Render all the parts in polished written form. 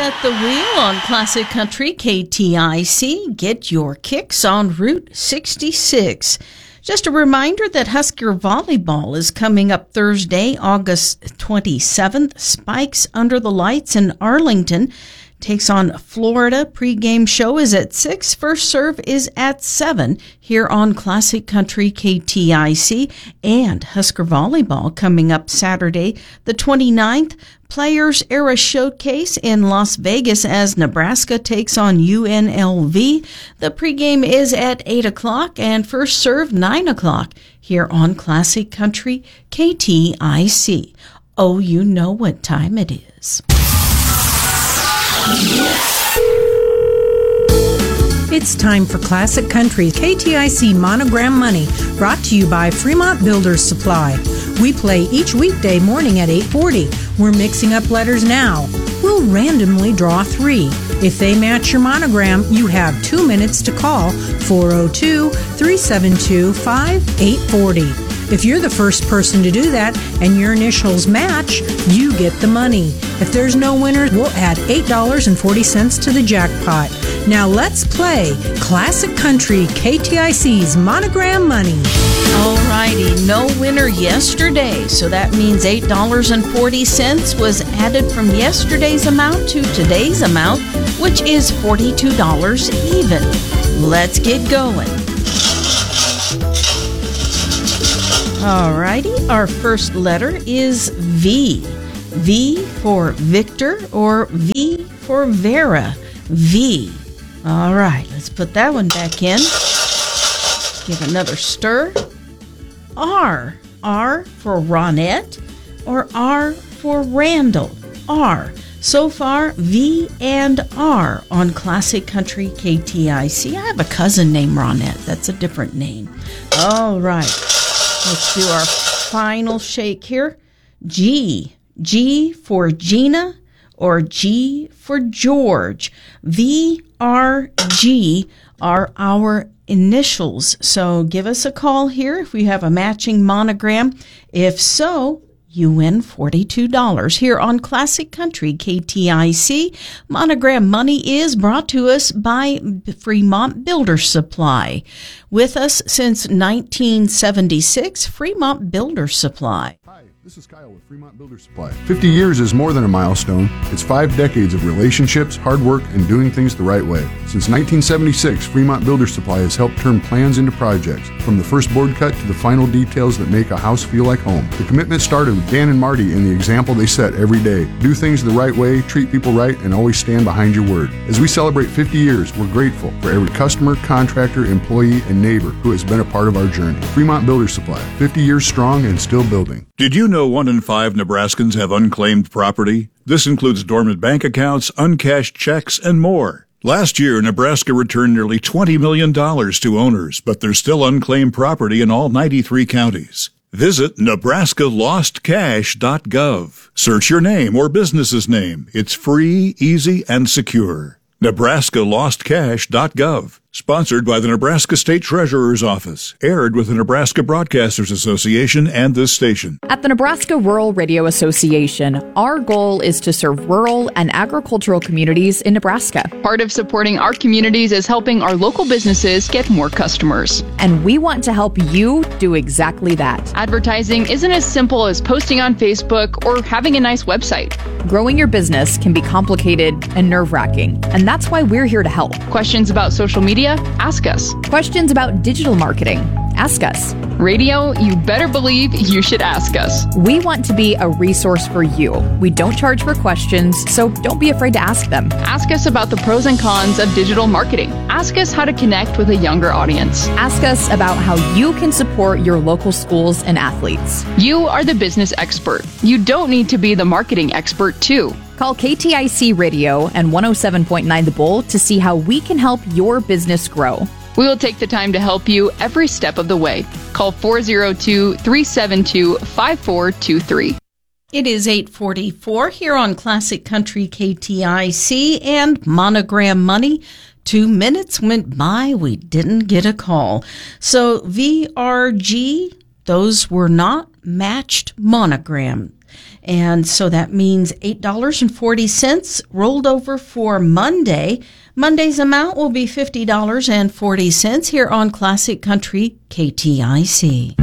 at the wheel on Classic Country KTIC. Get your kicks on Route 66. Just a reminder that Husker Volleyball is coming up Thursday, August 27th. Spikes Under the Lights in Arlington takes on Florida. Pre-game show is at 6. First serve is at 7 here on Classic Country KTIC. And Husker Volleyball coming up Saturday, the 29th. Players Era Showcase in Las Vegas as Nebraska takes on UNLV. The pregame is at 8 o'clock and first serve 9 o'clock here on Classic Country KTIC. Oh, you know what time it is. It's time for Classic Country KTIC Monogram Money, brought to you by Fremont Builders Supply. We play each weekday morning at 8:40. We're mixing up letters now. We'll randomly draw 3. If they match your monogram, you have 2 minutes to call 402-372-5840. If you're the first person to do that and your initials match, you get the money. If there's no winner, we'll add $8.40 to the jackpot. Now let's play Classic Country KTIC's Monogram Money. Alrighty, no winner yesterday, so that means $8.40 was added from yesterday's amount to today's amount, which is $42 even. Let's get going. Alrighty, our first letter is V. V for Victor or V for Vera. V. All right, let's put that one back in. Give another stir. R. R for Ronette or R for Randall. R. So far, V and R on Classic Country KTIC. I have a cousin named Ronette. That's a different name. All right. Let's do our final shake here. G. G for Gina or G for George. V, R, G are our initials. So give us a call here if we have a matching monogram. If so, you win $42 here on Classic Country KTIC. Monogram Money is brought to us by Fremont Builders Supply. With us since 1976, Fremont Builders Supply. Hi, this is Kyle with Fremont Builders Supply. 50 years is more than a milestone. It's 5 decades of relationships, hard work, and doing things the right way. Since 1976, Fremont Builders Supply has helped turn plans into projects, from the first board cut to the final details that make a house feel like home. The commitment started with Dan and Marty and the example they set every day. Do things the right way, treat people right, and always stand behind your word. As we celebrate 50 years, we're grateful for every customer, contractor, employee, and neighbor who has been a part of our journey. Fremont Builders Supply, 50 years strong and still building. Did you know 1 in 5 Nebraskans have unclaimed property? This includes dormant bank accounts, uncashed checks, and more. Last year, Nebraska returned nearly $20 million to owners, but there's still unclaimed property in all 93 counties. Visit nebraskalostcash.gov. Search your name or business's name. It's free, easy, and secure. nebraskalostcash.gov. Sponsored by the Nebraska State Treasurer's Office. Aired with the Nebraska Broadcasters Association and this station. At the Nebraska Rural Radio Association, our goal is to serve rural and agricultural communities in Nebraska. Part of supporting our communities is helping our local businesses get more customers. And we want to help you do exactly that. Advertising isn't as simple as posting on Facebook or having a nice website. Growing your business can be complicated and nerve-wracking, and that's why we're here to help. Questions about social media? Ask us. Questions about digital marketing? Ask us. Radio, you better believe you should ask us. We want to be a resource for you. We don't charge for questions, so don't be afraid to ask them. Ask us about the pros and cons of digital marketing. Ask us how to connect with a younger audience. Ask us about how you can support your local schools and athletes. You are the business expert. You don't need to be the marketing expert, too. Call KTIC Radio and 107.9 The Bull to see how we can help your business grow. We will take the time to help you every step of the way. Call 402-372-5423. It is 8:44 here on Classic Country KTIC and Monogram Money. 2 minutes went by. We didn't get a call. So VRG, those were not matched monogram. And so that means $8.40 rolled over for Monday. Monday's amount will be $50.40 here on Classic Country KTIC.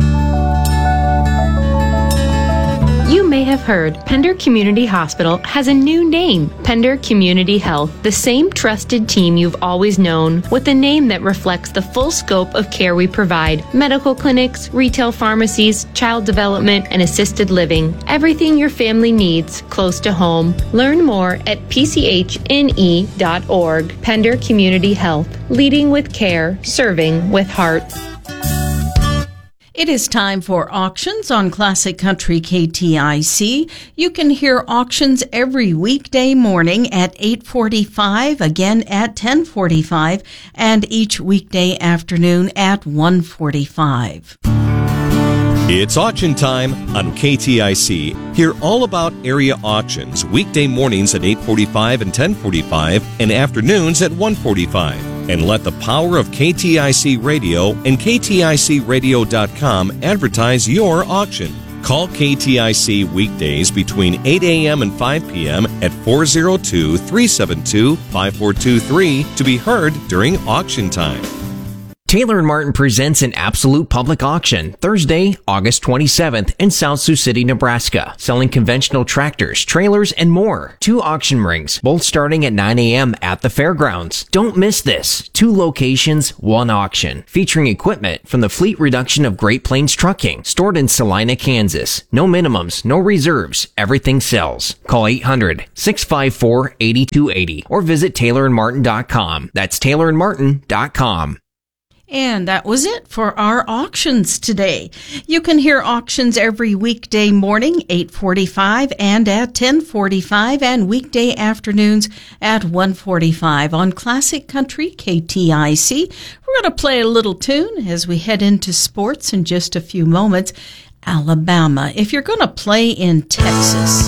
You may have heard Pender Community Hospital has a new name, Pender Community Health, the same trusted team you've always known, with a name that reflects the full scope of care we provide: medical clinics, retail pharmacies, child development, and assisted living. Everything your family needs close to home. Learn more at pchne.org. Pender Community Health, leading with care, serving with heart. It is time for auctions on Classic Country KTIC. You can hear auctions every weekday morning at 8:45, again at 10:45, and each weekday afternoon at 1:45. It's auction time on KTIC. Hear all about area auctions weekday mornings at 8:45 and 10:45 and afternoons at 1:45. And let the power of KTIC Radio and KTICradio.com advertise your auction. Call KTIC weekdays between 8 a.m. and 5 p.m. at 402-372-5423 to be heard during auction time. Taylor & Martin presents an absolute public auction Thursday, August 27th in South Sioux City, Nebraska, selling conventional tractors, trailers, and more. 2 auction rings, both starting at 9 a.m. at the fairgrounds. Don't miss this. 2 locations, 1 auction, featuring equipment from the fleet reduction of Great Plains Trucking, stored in Salina, Kansas. No minimums, no reserves. Everything sells. Call 800-654-8280 or visit taylorandmartin.com. That's taylorandmartin.com. And that was it for our auctions today. You can hear auctions every weekday morning, 8:45 and at 10:45, and weekday afternoons at 1:45 on Classic Country KTIC. We're going to play a little tune as we head into sports in just a few moments. Alabama, if you're going to play in Texas.